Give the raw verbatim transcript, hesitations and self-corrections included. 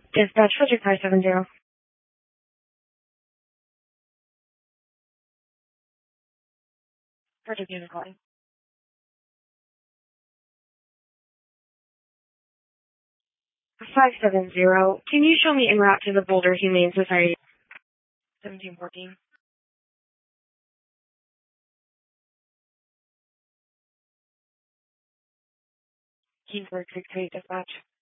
Dispatch, Frederick five seven zero. Frederick unit calling. five seven zero. Can you show me en route to the Boulder Humane Society? seventeen fourteen. Kingsburg six eight dispatch.